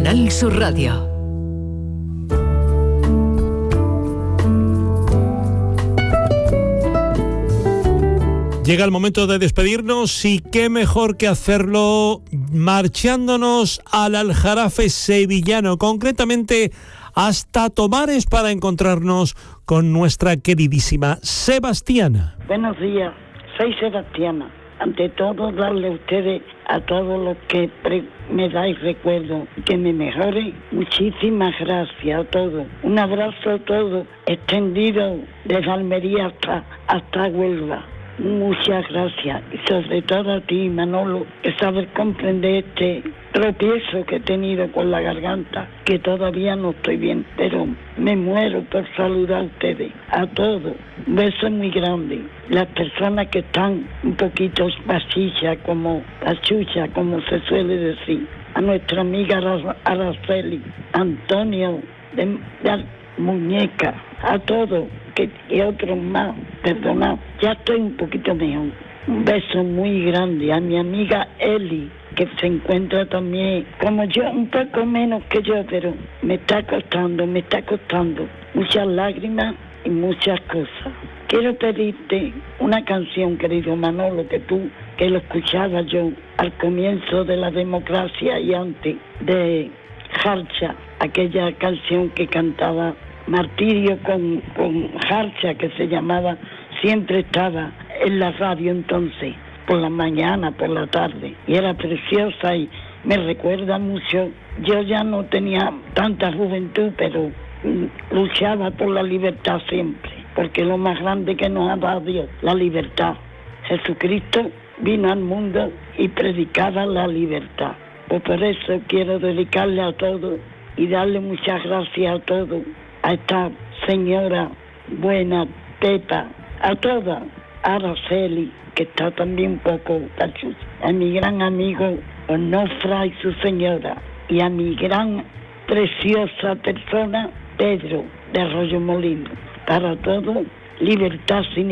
Canal Sur Radio. Llega el momento de despedirnos y qué mejor que hacerlo marchándonos al Aljarafe sevillano, concretamente hasta Tomares, para encontrarnos con nuestra queridísima Sebastiana. Buenos días, soy Sebastiana. Ante todo, darle a ustedes, a todos los que me dais recuerdo, que me mejore. Muchísimas gracias a todos. Un abrazo a todos, extendido desde Almería hasta Huelva. Muchas gracias, y sobre todo a ti, Manolo, que sabes comprender este tropiezo que he tenido con la garganta, que todavía no estoy bien, pero me muero por saludar a ustedes, a todos. Un beso muy grande. Las personas que están un poquito pachicha, como pachucha, como se suele decir, a nuestra amiga Araceli, Antonio de Muñeca, a todos, y otros más, perdonad, ya estoy un poquito mejor. Un beso muy grande a mi amiga Eli, que se encuentra también como yo, un poco menos que yo, pero me está costando muchas lágrimas y muchas cosas. Quiero pedirte una canción, querido Manolo, que lo escuchaba yo al comienzo de la democracia y antes, de Jarcha, aquella canción que cantaba Martirio con Jarcha, que se llamaba, siempre estaba en la radio entonces, por la mañana, por la tarde, y era preciosa y me recuerda mucho. Yo ya no tenía tanta juventud, pero luchaba por la libertad siempre, porque lo más grande que nos ha dado Dios, la libertad. Jesucristo vino al mundo y predicaba la libertad. Pues por eso quiero dedicarle a todos y darle muchas gracias a todos, a esta señora buena, Pepa, a todas, a Araceli, que está también un poco pachucha, a mi gran amigo Onofra y su señora, y a mi gran preciosa persona Pedro de Arroyo Molino. Para todos, libertad sin